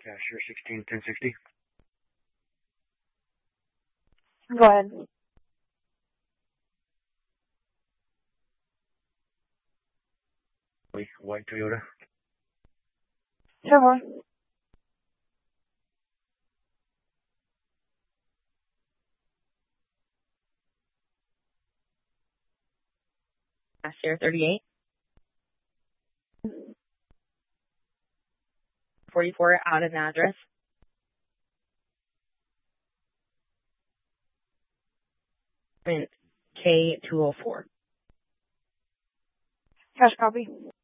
Cashier 161060. Go ahead. White Toyota. Sure, boy. Cashier 38. 44 out of address. K204. Cash copy.